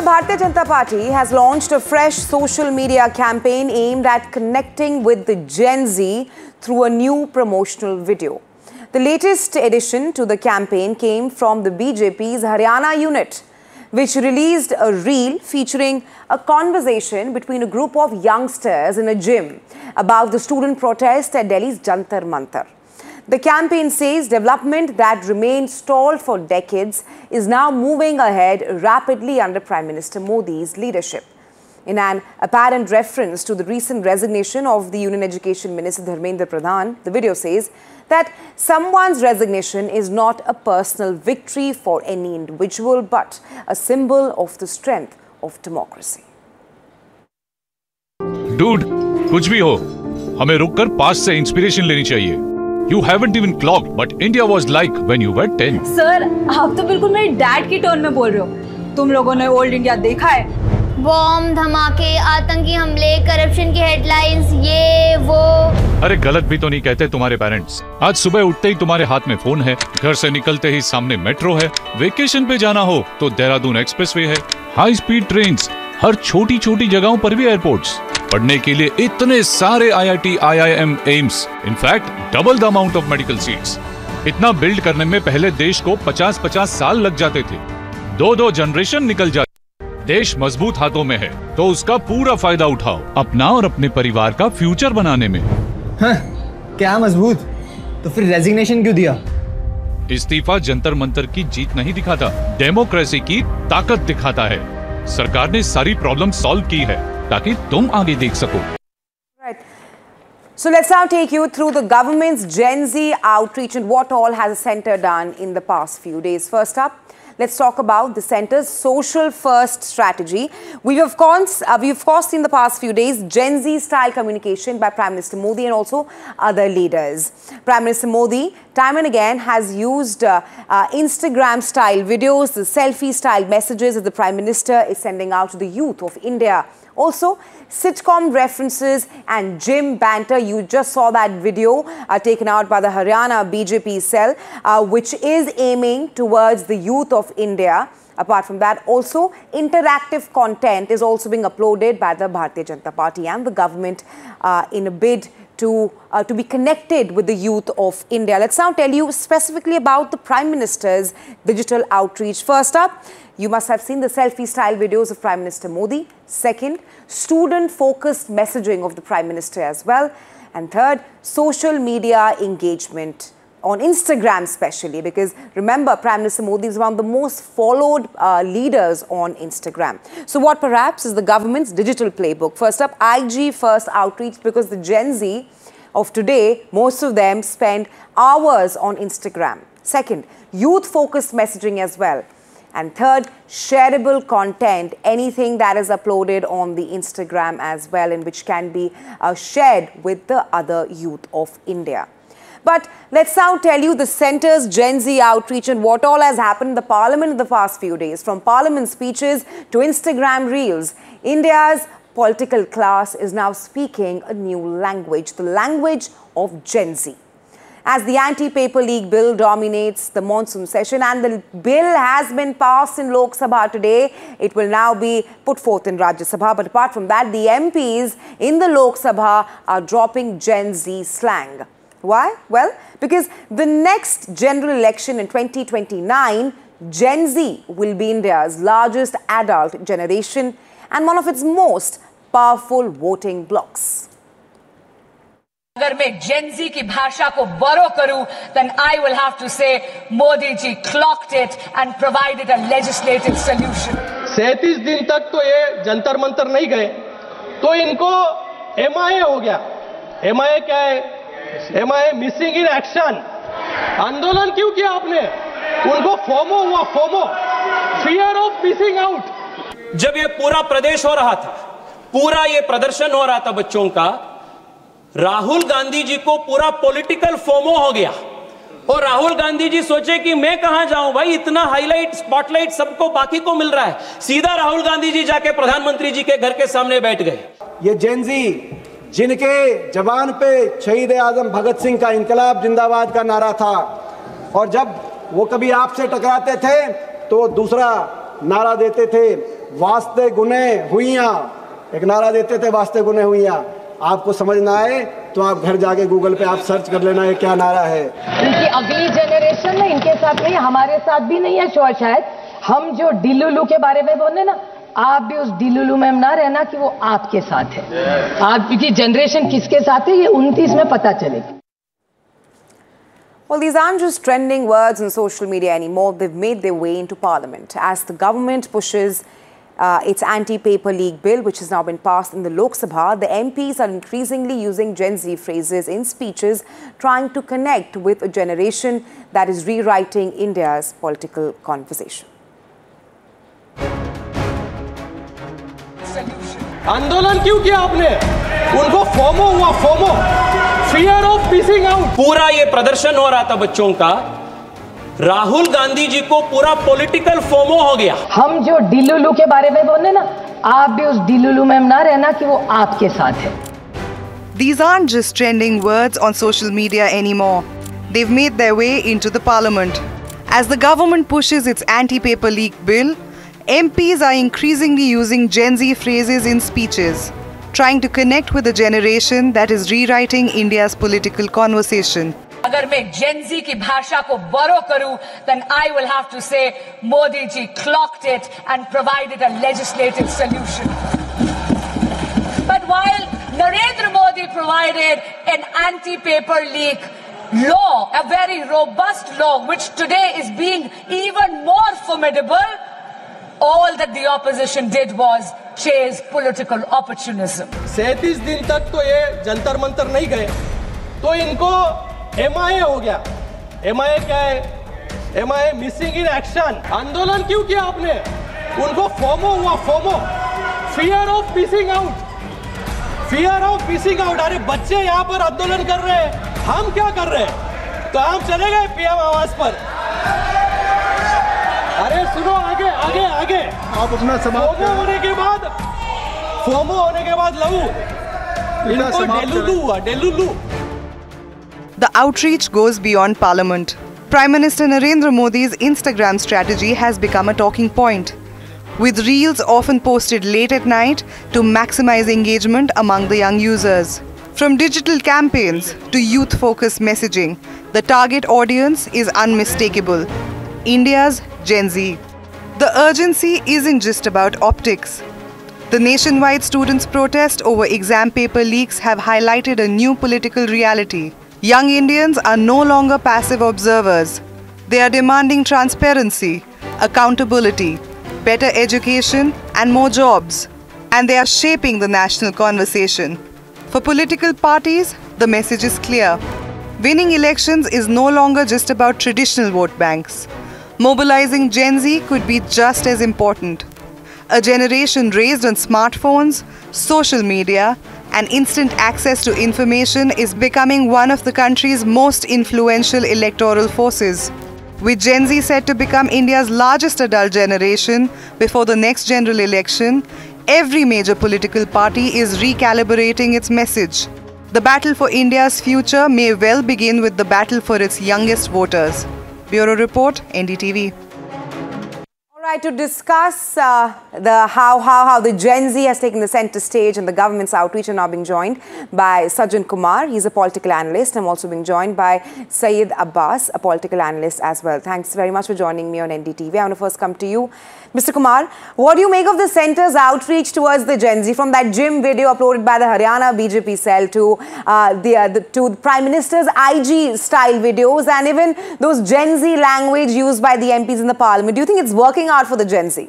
Bharatiya Janata Party has launched a fresh social media campaign aimed at connecting with the Gen Z through a new promotional video. The latest addition to the campaign came from the BJP's Haryana unit, which released a reel featuring a conversation between a group of youngsters in a gym about the student protest at Delhi's Jantar Mantar. The campaign says development that remained stalled for decades is now moving ahead rapidly under Prime Minister Modi's leadership. In an apparent reference to the recent resignation of the Union Education Minister Dharmendra Pradhan, the video says that someone's resignation is not a personal victory for any individual, but a symbol of the strength of democracy. Dude, कुछ भी हो, हमें रुककर past से inspiration लेनी चाहिए. You haven't even clocked, but India was like when you were 10. Sir, आप तो बिल्कुल मेरे डैड की टोन में बोल रहे हो. तुम लोगों ने ओल्ड इंडिया देखा है? बॉम्ब, धमाके, आतंकी हमले, करप्शन की हेडलाइंस, ये वो. अरे गलत भी तो नहीं कहते तुम्हारे पेरेंट्स. आज सुबह उठते ही तुम्हारे हाथ में फोन है, घर से निकलते ही सामने मेट्रो है, वेकेशन पे जाना हो तो देहरादून एक्सप्रेसवे है, हाई स्पीड ट्रेन्स, हर छोटी छोटी जगहों पर भी एयरपोर्ट्स, पढ़ने के लिए इतने सारे IIT, IIM, AIIMS, in fact double the amount of medical seats. इतना बिल्ड करने में पहले देश को 50-50 साल लग जाते थे. 2 जनरेशन निकल जाते. देश मजबूत हाथों में है तो उसका पूरा फायदा उठाओ अपना और अपने परिवार का फ्यूचर बनाने में. हाँ, क्या मजबूत? तो फिर रेजिग्नेशन क्यों दिया? इस्तीफा जंतर मंतर की जीत नहीं दिखाता, डेमोक्रेसी की ताकत दिखाता है. सरकार ने सारी प्रॉब्लम सॉल्व की है ताकि तुम आगे देख सको. Right. So let's now take you through the government's Gen Z outreach and what all has the centre done in the past few days. First up, let's talk about the centre's social first strategy. We've of course seen the past few days Gen Z style communication by Prime Minister Modi and also other leaders. Prime Minister Modi time and again has used Instagram style videos, the selfie style messages that the Prime Minister is sending out to the youth of India. Also, sitcom references and gym banter. You just saw that video taken out by the Haryana BJP cell, which is aiming towards the youth of India. Apart from that, also interactive content is also being uploaded by the Bharatiya Janata Party and the government in a bid to be connected with the youth of India. Let's now tell you specifically about the Prime Minister's digital outreach. First up, you must have seen the selfie-style videos of Prime Minister Modi. Second, student-focused messaging of the Prime Minister as well. And third, social media engagement on Instagram especially, because remember, Prime Minister Modi is one of the most followed leaders on Instagram. So what perhaps is the government's digital playbook? First up, IG first outreach, because the Gen Z of today, most of them spend hours on Instagram. Second, youth-focused messaging as well. And third, shareable content, anything that is uploaded on the Instagram as well and which can be shared with the other youth of India. But let's now tell you the centre's Gen Z outreach and what all has happened in the parliament in the past few days. From parliament speeches to Instagram reels, India's political class is now speaking a new language, the language of Gen Z. As the anti-paper leak bill dominates the monsoon session and the bill has been passed in Lok Sabha today, it will now be put forth in Rajya Sabha. But apart from that, the MPs in the Lok Sabha are dropping Gen Z slang. Why? Well, because the next general election in 2029, Gen Z will be India's largest adult generation and one of its most powerful voting blocs. अगर मैं Gen Z की भाषा को बोरो करूं, then I will have to say Modi ji clocked it and provided a legislative solution. 37 दिन तक तो ये जंतर मंतर नहीं गए, तो इनको MIA हो गया. MIA क्या है? MIA missing in action. आंदोलन क्यों किया आपने? उनको फोमो हुआ, FOMO, fear of missing out. जब ये पूरा प्रदेश हो रहा था, पूरा ये प्रदर्शन हो रहा था बच्चों का, राहुल गांधी जी को पूरा पॉलिटिकल फोमो हो गया और राहुल गांधी जी सोचे कि मैं कहां जाऊं भाई, इतना हाईलाइट स्पॉटलाइट सबको बाकी को मिल रहा है. सीधा राहुल गांधी जी जाके प्रधानमंत्री जी के घर के सामने बैठ गए. ये जेनजी जिनके जबान पे शहीद आजम भगत सिंह का इंकलाब जिंदाबाद का नारा था और जब वो कभी आपसे टकराते थे तो दूसरा नारा देते थे, वास्ते गुने हुइयां, एक नारा देते थे, वास्ते गुने हुइयां। आपको समझ ना आए तो आप घर जाके गूगल पे आप सर्च कर लेना ये क्या नारा है। इनकी अगली जनरेशन में इनके साथ नहीं, हमारे साथ भी नहीं है शायद। हम जो डिलुलू के बारे में बोले ना, आप भी उस डिलुलू में ना रहना कि वो आपके साथ है। आपकी जनरेशन किसके साथ है ये 29 में पता चलेगा। Well, these aren't just trending words on social media anymore. They've made their way into Parliament as the government pushes its anti-paper leak bill, which has now been passed in the Lok Sabha. The MPs are increasingly using Gen Z phrases in speeches, trying to connect with a generation that is rewriting India's political conversation. आंदोलन क्यों किया आपने? उनको FOMO हुआ, FOMO, fear of missing out. पूरा ये प्रदर्शन हो रहा था बच्चों का, राहुल गांधी जी को पूरा पॉलिटिकल फोमो हो गया। हम जो डिलुलू के बारे में बोले ना, आप भी उस डिलुलू में ना रहना कि वो आपके साथ है। These aren't just trending words on social media anymore. They've made their way into the parliament. As the government pushes its anti-paper leak bill, MPs are increasingly using Gen Z phrases in speeches, trying to connect with a generation that is rewriting India's political conversation. अगर मैं Gen Z की भाषा को borrow करूं, then I will have to say Modi ji clocked it and provided a legislative solution. But while Narendra Modi provided an anti-paper leak law, a very robust law, which today is being even more formidable, all that the opposition did was chase political opportunism. 37 दिन तक तो ये जंतर मंतर नहीं गए, तो इनको MIA हो गया। MIA क्या है? MIA missing in action. आंदोलन क्यों किया आपने? उनको फोमो हुआ, FOMO, fear of missing out, fear of missing out. अरे बच्चे यहाँ पर आंदोलन कर रहे हैं, हम क्या कर रहे हैं? तो हम चले गए PM आवाज पर। अरे सुनो, आगे आगे आगे, आप अपना समाप्त फोमो होने के बाद, फोमो होने के बाद लहू, इनको डेलुलू हुआ, डेलुलू। The outreach goes beyond Parliament. Prime Minister Narendra Modi's Instagram strategy has become a talking point, with reels often posted late at night to maximize engagement among the young users. From digital campaigns to youth-focused messaging, the target audience is unmistakable: India's Gen Z. The urgency isn't just about optics. The nationwide students' protest over exam paper leaks have highlighted a new political reality. Young Indians are no longer passive observers. They are demanding transparency, accountability, better education, and more jobs. And they are shaping the national conversation. For political parties, the message is clear. Winning elections is no longer just about traditional vote banks. Mobilizing Gen Z could be just as important. A generation raised on smartphones, social media, and instant access to information is becoming one of the country's most influential electoral forces. With Gen Z set to become India's largest adult generation before the next general election, every major political party is recalibrating its message. The battle for India's future may well begin with the battle for its youngest voters. Bureau Report, NDTV. All right, to discuss how the Gen Z has taken the center stage and the government's outreach, are now being joined by Sajjan Kumar. He's a political analyst. I'm also being joined by Syed Abbas, a political analyst as well. Thanks very much for joining me on NDTV. I want to first come to you, Mr. Kumar. What do you make of the centre's outreach towards the Gen Z, from that gym video uploaded by the Haryana BJP cell to the Prime Minister's IG style videos, and even those Gen Z language used by the MPs in the Parliament? Do you think it's working out for the Gen Z?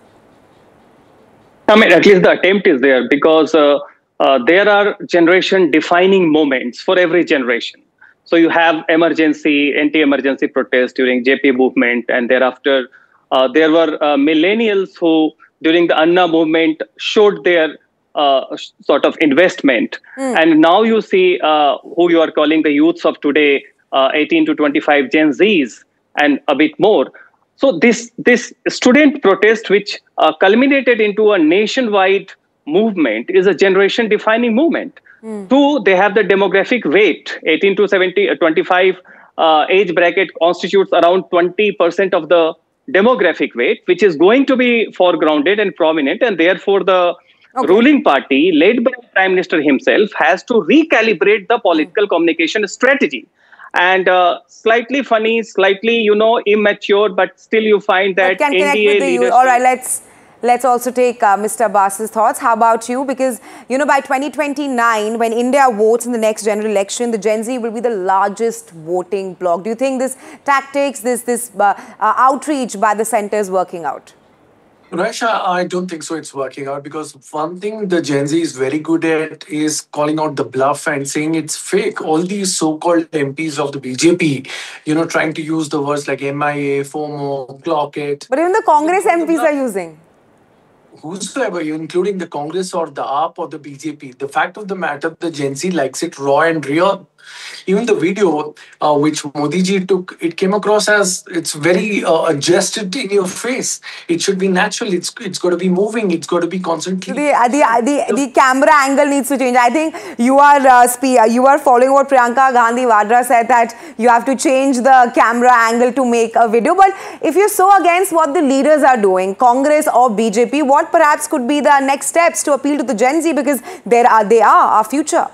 I mean, at least the attempt is there, because there are generation-defining moments for every generation. So you have emergency, anti-emergency protests during JP movement, and thereafter there were millennials who, during the Anna movement, showed their sort of investment. And now you see who you are calling the youths of today, 18 to 25 Gen Zs and a bit more. So this student protest, which culminated into a nationwide movement, is a generation-defining movement. Two, they have the demographic weight. 18 to 25 age bracket constitutes around 20% of the demographic weight, which is going to be foregrounded and prominent, and therefore the ruling party, led by the Prime Minister himself, has to recalibrate the political communication strategy. And slightly funny, slightly, immature, but still you find that NDA leadership... All right, let's also take Mr. Abbas's thoughts. How about you? Because, by 2029, when India votes in the next general election, the Gen Z will be the largest voting bloc. Do you think this tactics, this outreach by the centre is working out? Raisha, I don't think so it's working out, because one thing the Gen Z is very good at is calling out the bluff and saying it's fake. All these so-called MPs of the BJP, trying to use the words like MIA, FOMO, clock it. But even the Congress MPs are using. Whosoever, including the Congress or the AAP or the BJP, the fact of the matter, the Gen Z likes it raw and real. Even the video which Modi ji took, it came across as it's very adjusted in your face. It should be natural. It's got to be moving. It's got to be constantly. The camera angle needs to change. I think you are following what Priyanka Gandhi Vadra said, that you have to change the camera angle to make a video. But if you're so against what the leaders are doing, Congress or BJP, what perhaps could be the next steps to appeal to the Gen Z, because they are our future?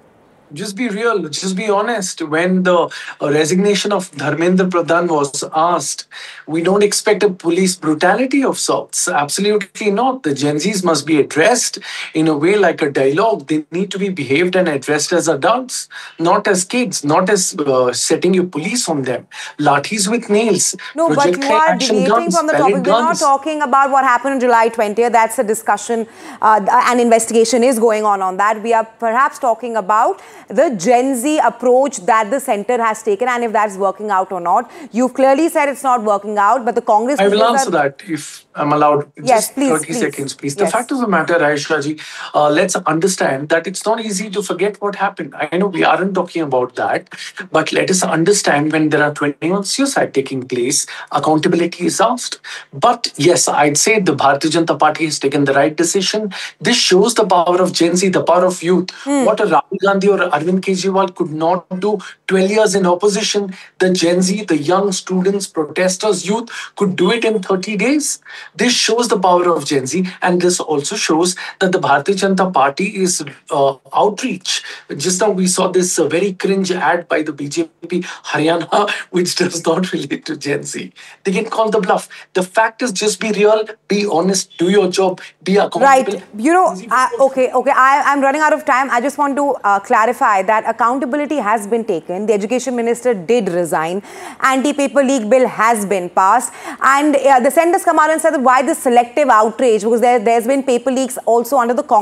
Just be real, just be honest. When the resignation of Dharmendra Pradhan was asked, we don't expect a police brutality of sorts. Absolutely not. The Gen Zs must be addressed in a way like a dialogue. They need to be behaved and addressed as adults, not as kids, not as setting your police on them. Lathis with nails. No, but you are deviating from the topic. We're not talking about what happened on July 20th. That's a discussion. An investigation is going on that. We are perhaps talking about the Gen Z approach that the centre has taken, and if that's working out or not. You've clearly said it's not working out, but the Congress... I will answer that if I'm allowed. Yes, just please, 30 seconds, please. The fact of the matter, Aisha ji, let's understand that it's not easy to forget what happened. I know we aren't talking about that, but let us understand when there are 21 suicides taking place, accountability is asked. But yes, I'd say the Bharatiya Janata Party has taken the right decision. This shows the power of Gen Z, the power of youth. What a Rahul Gandhi or Arvind Kejriwal could not do 12 years in opposition, the Gen Z, the young students, protesters, youth could do it in 30 days. This shows the power of Gen Z, and this also shows that the Bharatiya Janata Party is outreach. Just now we saw this very cringe ad by the BJP Haryana, which does not relate to Gen Z. They can call the bluff. The fact is, just be real, be honest, do your job, be accountable. Right. Okay. I'm running out of time. I just want to clarify that accountability has been taken. The Education Minister did resign. Anti-paper leak bill has been passed. And the centre's come out and said that why this selective outrage? Because there's been paper leaks also under the Congress.